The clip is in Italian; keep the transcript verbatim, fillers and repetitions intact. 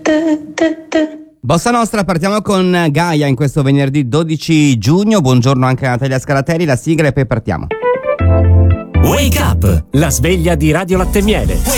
Bossa Nostra, partiamo con Gaia in questo venerdì dodici giugno. Buongiorno anche a Natalia Scaratelli, la sigla e poi partiamo. Wake Up, la sveglia di Radio Latte Miele.